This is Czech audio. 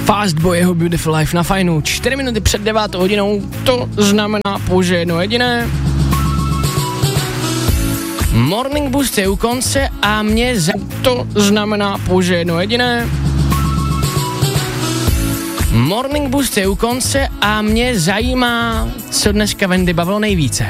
Fast Boyho Beautiful Life na Fajnu. 4 minuty před 9 hodinou, to znamená pouze jedno jediné. Morning Boost je u konce a to znamená pouze jedno jediné. Morning Boost je u konce a mě zajímá, co dneska Wendy bavilo nejvíce.